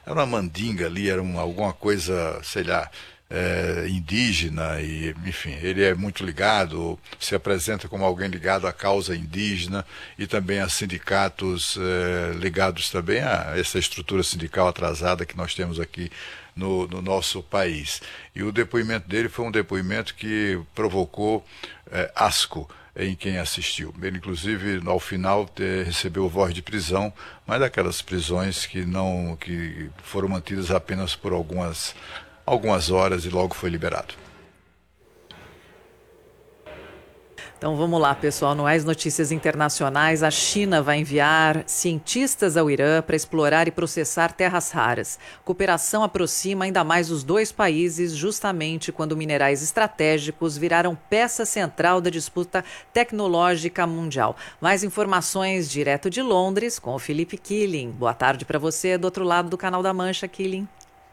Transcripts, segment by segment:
era uma mandinga ali, era alguma coisa, sei lá, indígena, e enfim, ele é muito ligado, se apresenta como alguém ligado à causa indígena e também a sindicatos ligados também a essa estrutura sindical atrasada que nós temos aqui no nosso país. E o depoimento dele foi um depoimento que provocou asco em quem assistiu. Ele, inclusive, ao final, recebeu voz de prisão, mas daquelas prisões que foram mantidas apenas por algumas horas e logo foi liberado. Então vamos lá, pessoal. No Mais Notícias Internacionais, a China vai enviar cientistas ao Irã para explorar e processar terras raras. Cooperação aproxima ainda mais os dois países, justamente quando minerais estratégicos viraram peça central da disputa tecnológica mundial. Mais informações direto de Londres com o Felipe Killing. Boa tarde para você do outro lado do Canal da Mancha, Killing.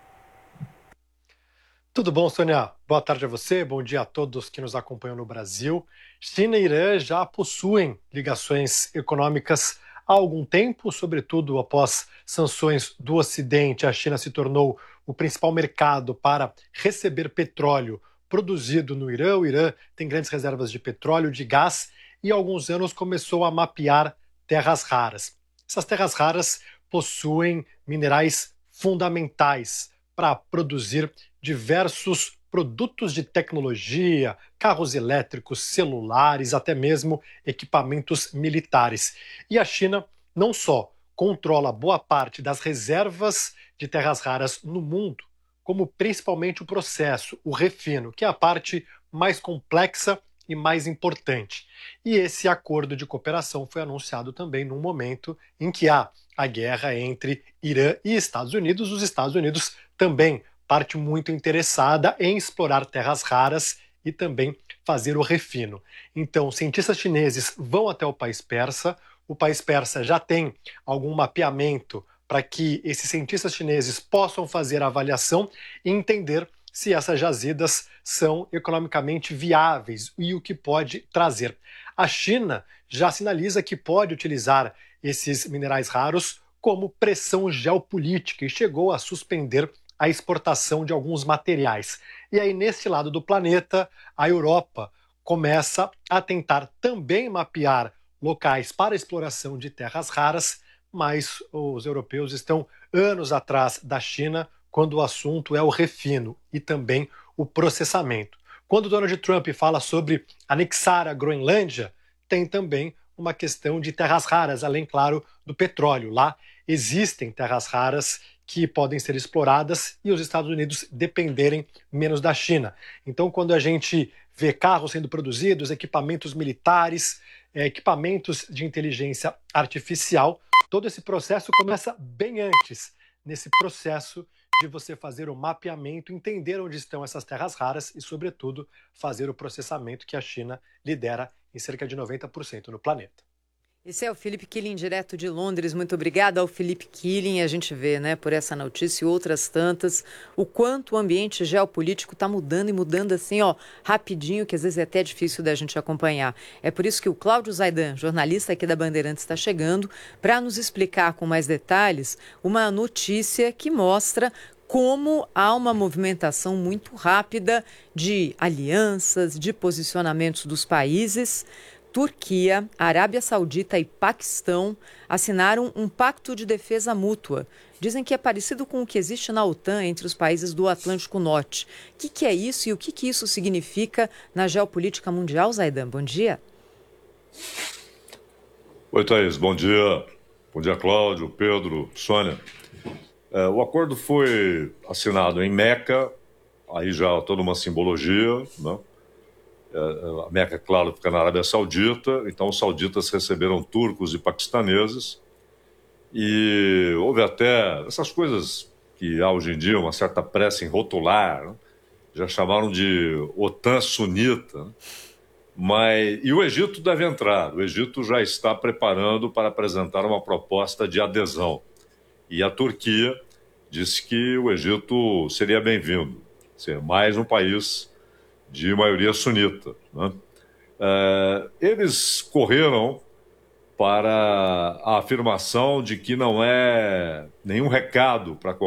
Tudo bom, Sônia? Boa tarde a você, bom dia a todos que nos acompanham no Brasil. China e Irã já possuem ligações econômicas há algum tempo, sobretudo após sanções do Ocidente. A China se tornou o principal mercado para receber petróleo produzido no Irã. O Irã tem grandes reservas de petróleo, de gás e há alguns anos começou a mapear terras raras. Essas terras raras possuem minerais fundamentais para produzir diversos produtos de tecnologia, carros elétricos, celulares, até mesmo equipamentos militares. E a China não só controla boa parte das reservas de terras raras no mundo, como principalmente o processo, o refino, que é a parte mais complexa e mais importante. E esse acordo de cooperação foi anunciado também num momento em que há a guerra entre Irã e Estados Unidos. Os Estados Unidos também parte muito interessada em explorar terras raras e também fazer o refino. Então, cientistas chineses vão até o país persa. O país persa já tem algum mapeamento para que esses cientistas chineses possam fazer a avaliação e entender se essas jazidas são economicamente viáveis e o que pode trazer. A China já sinaliza que pode utilizar esses minerais raros como pressão geopolítica e chegou a suspender a exportação de alguns materiais. E aí, nesse lado do planeta, a Europa começa a tentar também mapear locais para exploração de terras raras, mas os europeus estão anos atrás da China quando o assunto é o refino e também o processamento. Quando Donald Trump fala sobre anexar a Groenlândia, tem também uma questão de terras raras, além, claro, do petróleo. Lá existem terras raras que podem ser exploradas e os Estados Unidos dependerem menos da China. Então, quando a gente vê carros sendo produzidos, equipamentos militares, equipamentos de inteligência artificial, todo esse processo começa bem antes, nesse processo de você fazer o mapeamento, entender onde estão essas terras raras e, sobretudo, fazer o processamento que a China lidera em cerca de 90% no planeta. Esse é o Felipe Killing, direto de Londres. Muito obrigada ao Felipe Killing. A gente vê, né, por essa notícia e outras tantas, o quanto o ambiente geopolítico está mudando e mudando assim, ó, rapidinho, que às vezes é até difícil da gente acompanhar. É por isso que o Cláudio Zaidan, jornalista aqui da Bandeirantes, está chegando para nos explicar com mais detalhes uma notícia que mostra como há uma movimentação muito rápida de alianças, de posicionamentos dos países. Turquia, Arábia Saudita e Paquistão assinaram um pacto de defesa mútua. Dizem que é parecido com o que existe na OTAN entre os países do Atlântico Norte. O que é isso e o que isso significa na geopolítica mundial, Zaidan? Bom dia. Oi, Thaís. Bom dia. Bom dia, Cláudio, Pedro, Sônia. O acordo foi assinado em Meca, aí já toda uma simbologia, né? A Meca, claro, fica na Arábia Saudita, então os sauditas receberam turcos e paquistaneses e houve até essas coisas que há hoje em dia uma certa pressa em rotular, né? Já chamaram de OTAN sunita, né? E o Egito deve entrar, o Egito já está preparando para apresentar uma proposta de adesão e a Turquia disse que o Egito seria bem-vindo, ser mais um país de maioria sunita, né? Eles correram para a afirmação de que não é nenhum recado para